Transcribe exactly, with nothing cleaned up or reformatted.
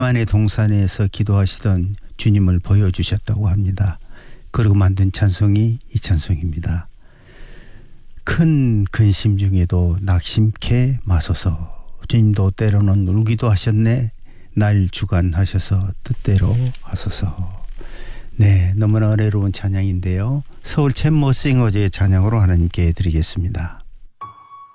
만의 동산에서 기도하시던 주님을 보여주셨다고 합니다. 그리고 만든 찬송이 이 찬송입니다. 큰 근심 중에도 낙심케 마소서. 주님도 때로는 울기도 하셨네. 날 주관하셔서 뜻대로 하소서. 네, 너무나 은혜로운 찬양인데요. 서울 챔버싱어제의 찬양으로 하나님께 드리겠습니다.